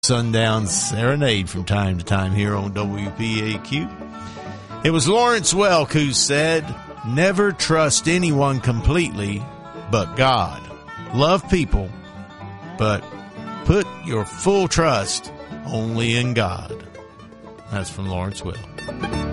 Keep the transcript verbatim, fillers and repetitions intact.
Sundown Serenade from time to time here on W P A Q. It was Lawrence Welk who said, "Never trust anyone completely but God. Love people, but put your full trust only in God." That's from Lawrence Welk.